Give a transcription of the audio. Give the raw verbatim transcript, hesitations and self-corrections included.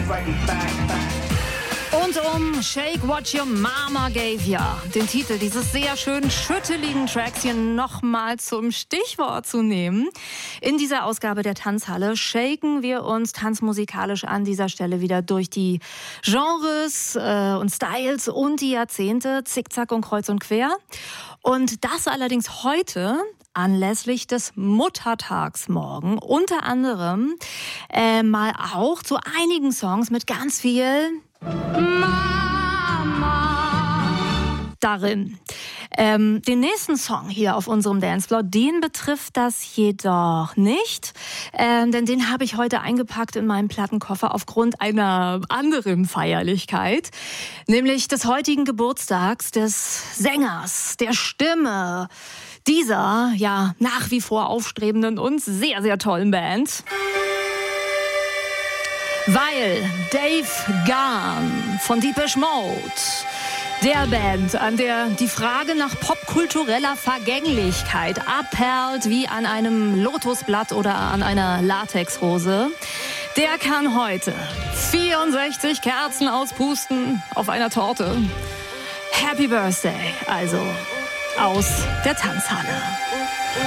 Und um Shake What Your Mama Gave Ya, den Titel dieses sehr schön schütteligen Tracks hier nochmal zum Stichwort zu nehmen. In dieser Ausgabe der Tanzhalle shaken wir uns tanzmusikalisch an dieser Stelle wieder durch die Genres äh, und Styles und die Jahrzehnte, zickzack und kreuz und quer. Und das allerdings heute anlässlich des Muttertags morgen. Unter anderem äh, mal auch zu einigen Songs mit ganz viel Mama darin. Ähm, den nächsten Song hier auf unserem Dancefloor, den betrifft das jedoch nicht, ähm, denn den habe ich heute eingepackt in meinen Plattenkoffer aufgrund einer anderen Feierlichkeit, nämlich des heutigen Geburtstags des Sängers, der Stimme dieser ja nach wie vor aufstrebenden und sehr, sehr tollen Band. Weil Dave Gahan von Depeche Mode, der Band, an der die Frage nach popkultureller Vergänglichkeit abperlt wie an einem Lotusblatt oder an einer Latexhose, der kann heute vierundsechzig Kerzen auspusten auf einer Torte. Happy Birthday, also aus der Tanzhalle.